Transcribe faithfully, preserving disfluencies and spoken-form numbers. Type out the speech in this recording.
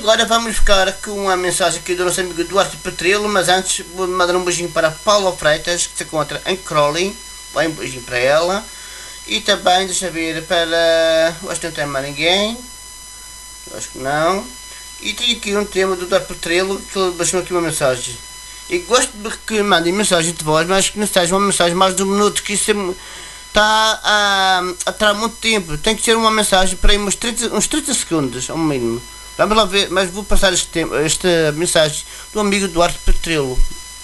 agora vamos ficar com uma mensagem aqui do nosso amigo Duarte Petrilo, mas antes vou mandar um beijinho para Paula Freitas, que se encontra em Crowley. Vai um beijinho para ela. E também, deixa ver, para... Eu acho que não tem mais ninguém. Eu acho que não. E tem aqui um tema do Duarte Petrilo, que ele deixou aqui uma mensagem. E gosto de que mandem mensagem de voz, mas que não seja uma mensagem mais de um minuto, que isso está a, a tirar muito tempo. Tem que ser uma mensagem para aí uns trinta, uns trinta segundos, ao mínimo. Vamos lá ver, mas vou passar este tempo, esta mensagem do amigo Duarte Petrilo.